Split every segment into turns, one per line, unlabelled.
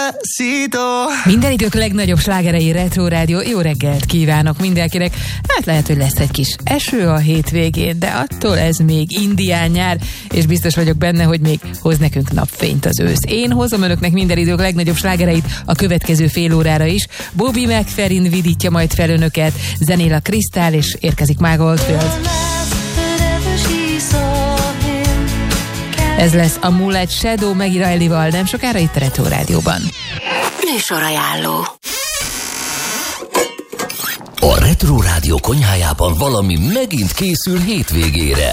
Despacito.
Minden idők legnagyobb slágerei Retro Rádió. Jó reggelt kívánok mindenkinek. Hát lehet, hogy lesz egy kis eső a hétvégén, de attól ez még indián nyár, és biztos vagyok benne, hogy még hoz nekünk napfényt az ősz. Én hozom önöknek minden idők legnagyobb slágereit a következő fél órára is. Bobby McFerrin vidítja majd fel önöket, zenél a Crystal, és érkezik Michael Oldfield. Ez lesz a Moonlight Shadow Maggie Riley-val nem sokára itt a Retro Rádióban.
Műsorajánló.
A Retro Rádió konyhájában valami megint készül hétvégére.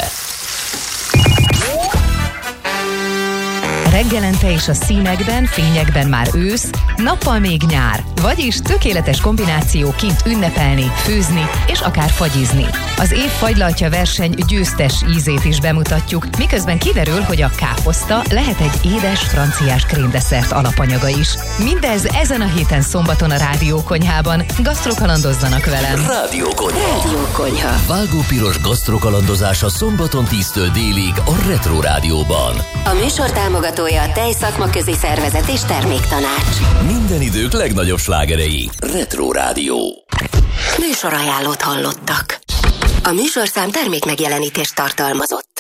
Reggelente és a színekben, fényekben már ősz, nappal még nyár, vagyis tökéletes kombináció kint ünnepelni, főzni és akár fagyizni. Az év fagylaltja verseny győztes ízét is bemutatjuk, miközben kiderül, hogy a káposzta lehet egy édes franciás krémdesszert alapanyaga is. Mindez ezen a héten szombaton a Rádiókonyhában. Gasztrokalandozzanak velem!
Rádiókonyha. Vágópiros gasztrokalandozása szombaton 10-től délig a Retro Rádióban.
A műsor támogatója a Tejszakmaközi Szervezet és Terméktanács.
Minden idők legnagyobb slágerei. Retro Rádió.
Műsorajánlót hallottak. A műsorszám termékmegjelenítést tartalmazott.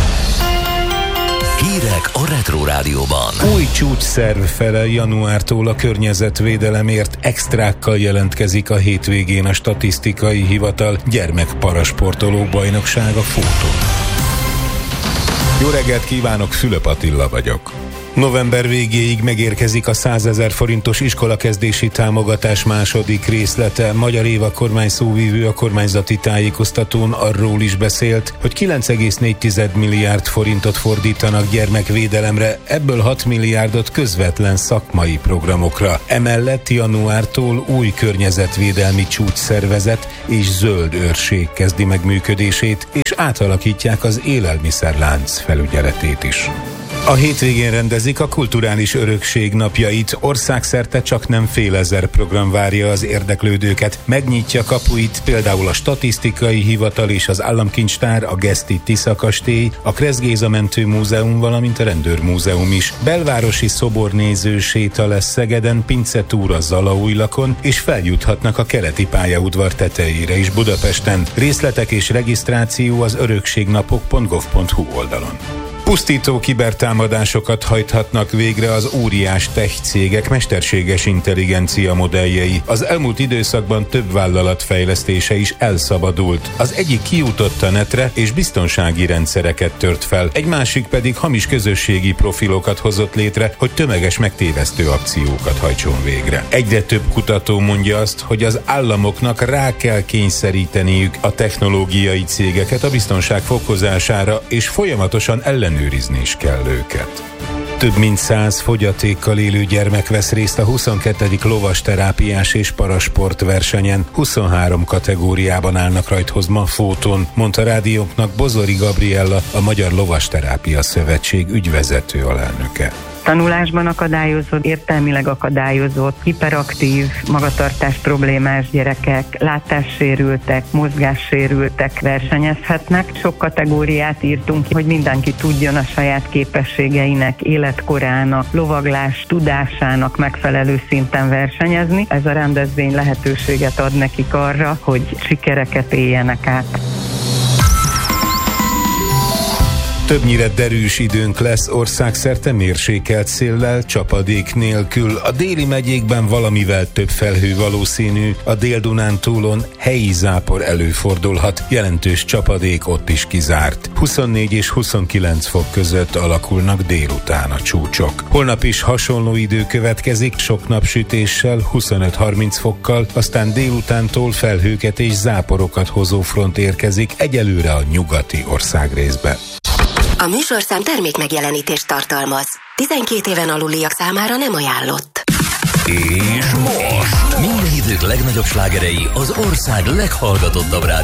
Hírek a Retro Rádióban.
Új csúcsszerv fele januártól a környezetvédelemért extrákkal jelentkezik a hétvégén a Statisztikai Hivatal gyermekparasportolók bajnoksága fóton. Jó reggelt kívánok, Fülöp Attila vagyok. November végéig megérkezik a 100 000 forintos iskolakezdési támogatás második részlete. Magyar Éva kormányszóvivő a kormányzati tájékoztatón arról is beszélt, hogy 9,4 milliárd forintot fordítanak gyermekvédelemre, ebből 6 milliárdot közvetlen szakmai programokra. Emellett januártól új környezetvédelmi csúcsszervezet és zöld őrség kezdi meg működését, és átalakítják az élelmiszerlánc felügyeletét is. A hétvégén rendezik a kulturális örökség napjait. Országszerte csak nem fél ezer program várja az érdeklődőket. Megnyitja kapuit például a Statisztikai Hivatal és az Államkincstár, a Geszti Tisza kastély, a Kressz Géza Mentő Múzeum, valamint a Rendőrmúzeum is. Belvárosi szobornéző séta lesz Szegeden, pincetúra Zalaújlakon, és feljuthatnak a keleti pályaudvar tetejére is Budapesten. Részletek és regisztráció az örökségnapok.gov.hu oldalon. Pusztító kibertámadásokat hajthatnak végre az óriás tech cégek mesterséges intelligencia modelljei. Az elmúlt időszakban több vállalat fejlesztése is elszabadult. Az egyik kijutott a netre és biztonsági rendszereket tört fel, egy másik pedig hamis közösségi profilokat hozott létre, hogy tömeges megtévesztő akciókat hajtson végre. Egyre több kutató mondja azt, hogy az államoknak rá kell kényszeríteniük a technológiai cégeket a biztonság fokozására, és folyamatosan ellenőrizni is kell őket. Több mint 100 fogyatékkal élő gyermek vesz részt a 22. lovasterápiás és parasport versenyen. 23 kategóriában állnak rajthoz ma fóton, mondta rádiónknak Bozori Gabriella, a Magyar Lovasterápia Szövetség ügyvezető alelnöke.
Tanulásban akadályozott, értelmileg akadályozott, hiperaktív, magatartás problémás gyerekek, látássérültek, mozgássérültek versenyezhetnek. Sok kategóriát írtunk, hogy mindenki tudjon a saját képességeinek, életkorának, lovaglás tudásának megfelelő szinten versenyezni. Ez a rendezvény lehetőséget ad nekik arra, hogy sikereket éljenek át.
Többnyire derűs időnk lesz, országszerte mérsékelt széllel, csapadék nélkül. A déli megyékben valamivel több felhő valószínű, a Dél-Dunántúlon helyi zápor előfordulhat, jelentős csapadék ott is kizárt. 24 és 29 fok között alakulnak délután a csúcsok. Holnap is hasonló idő következik, sok napsütéssel, 25-30 fokkal, aztán délutántól felhőket és záporokat hozó front érkezik egyelőre a nyugati országrészbe.
A műsorszám termékmegjelenítést tartalmaz. 12 éven aluliak számára nem ajánlott.
És most minden idők legnagyobb slágerei az ország leghallgatottabb